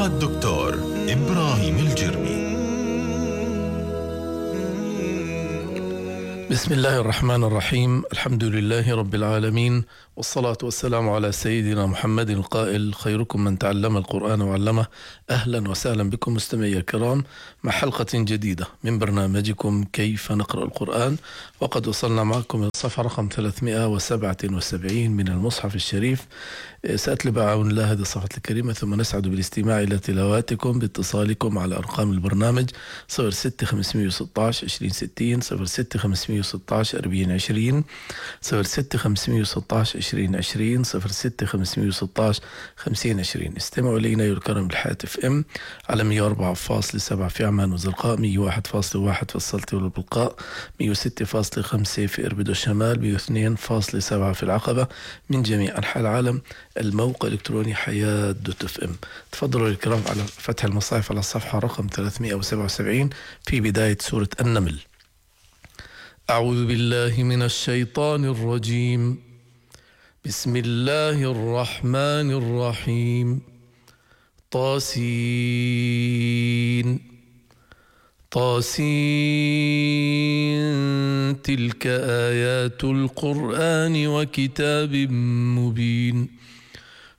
مع الدكتور إبراهيم الجرمي. بسم الله الرحمن الرحيم. الحمد لله رب العالمين، والصلاة والسلام على سيدنا محمد القائل: خيركم من تعلم القرآن وعلمه. أهلا وسهلا بكم مستمعي الكرام مع حلقة جديدة من برنامجكم كيف نقرأ القرآن، وقد وصلنا معكم إلى الصفحة رقم 377 من المصحف الشريف. سأتلو بعون الله هذه الصفحة الكريمة، ثم نسعد بالاستماع إلى تلاواتكم باتصالكم على أرقام البرنامج 06 516 2060 06 516 4020 06 516 2020 06 516 5020. استمعوا إلينا يا الكرم بالحاتف على 104.7 في عمان وزرقاء، 101.1 في السلطة والبلقاء، 106.5 في إربد والشمال، 102.7 في العقبة. من جميع أنحاء العالم الموقع الإلكتروني حياة .fm. تفضلوا الكرام على فتح المصاحف على الصفحة رقم 377 في بداية سورة النمل. أعوذ بالله من الشيطان الرجيم. بسم الله الرحمن الرحيم. طاسين تلك آيات القرآن وكتاب مبين.